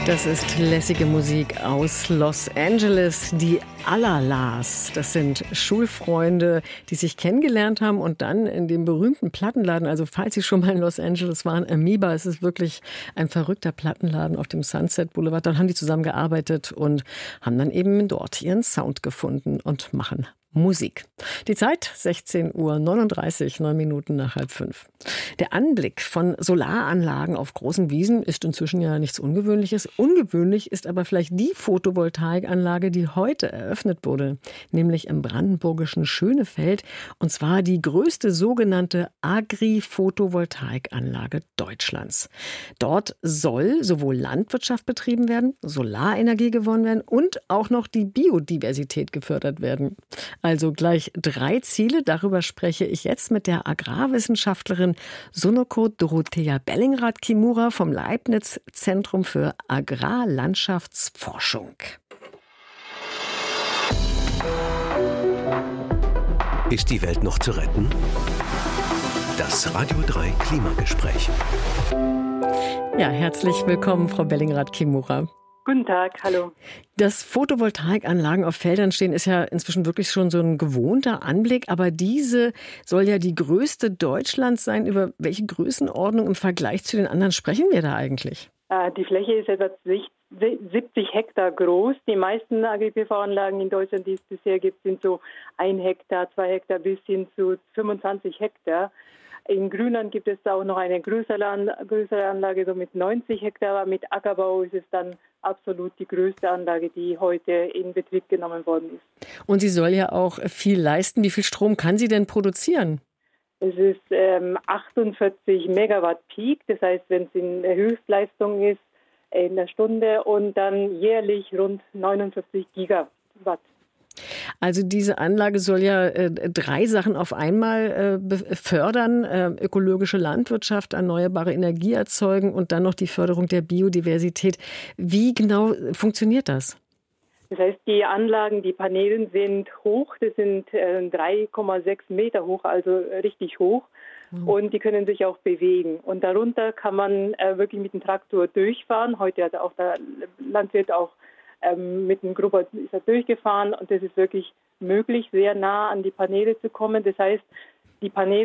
Das ist lässige Musik aus Los Angeles, die Alalas. Das sind Schulfreunde, die sich kennengelernt haben und dann in dem berühmten Plattenladen, also falls Sie schon mal in Los Angeles waren, Amoeba, es ist wirklich ein verrückter Plattenladen auf dem Sunset Boulevard. Dann haben die zusammen gearbeitet und haben dann eben dort ihren Sound gefunden und machen Musik. Die Zeit 16:39 Uhr, 9 Minuten nach 4:30. Der Anblick von Solaranlagen auf großen Wiesen ist inzwischen ja nichts Ungewöhnliches. Ungewöhnlich ist aber vielleicht die Photovoltaikanlage, die heute eröffnet wurde, nämlich im brandenburgischen Schönefeld, und zwar die größte sogenannte Agri-Photovoltaikanlage Deutschlands. Dort soll sowohl Landwirtschaft betrieben werden, Solarenergie gewonnen werden und auch noch die Biodiversität gefördert werden. Also gleich 3 Ziele. Darüber spreche ich jetzt mit der Agrarwissenschaftlerin Sonoko Dorothea Bellingrath-Kimura vom Leibniz-Zentrum für Agrarlandschaftsforschung. Ist die Welt noch zu retten? Das Radio 3 Klimagespräch. Ja, herzlich willkommen, Frau Bellingrath-Kimura. Guten Tag, hallo. Dass Photovoltaikanlagen auf Feldern stehen, ist ja inzwischen wirklich schon so ein gewohnter Anblick. Aber diese soll ja die größte Deutschlands sein. Über welche Größenordnung im Vergleich zu den anderen sprechen wir da eigentlich? Die Fläche ist etwa 70 Hektar groß. Die meisten Agri-PV-Anlagen in Deutschland, die es bisher gibt, sind so 1 Hektar, 2 Hektar bis hin zu 25 Hektar. In Grünland gibt es auch noch eine größere Anlage, so mit 90 Hektar. Aber mit Ackerbau ist es dann absolut die größte Anlage, die heute in Betrieb genommen worden ist. Und sie soll ja auch viel leisten. Wie viel Strom kann sie denn produzieren? Es ist 48 Megawatt Peak, das heißt, wenn es in der Höchstleistung ist, in der Stunde, und dann jährlich rund 49 Gigawatt. Also diese Anlage soll ja 3 Sachen auf einmal fördern: ökologische Landwirtschaft, erneuerbare Energie erzeugen und dann noch die Förderung der Biodiversität. Wie genau funktioniert das? Das heißt, die Anlagen, die Paneele sind hoch, das sind 3,6 Meter hoch, also richtig hoch. Und die können sich auch bewegen. Und darunter kann man wirklich mit dem Traktor durchfahren. Heute hat auch der Landwirt auch mit dem Grubber ist er durchgefahren, und das ist wirklich möglich, sehr nah an die Paneele zu kommen. Das heißt, die Paneele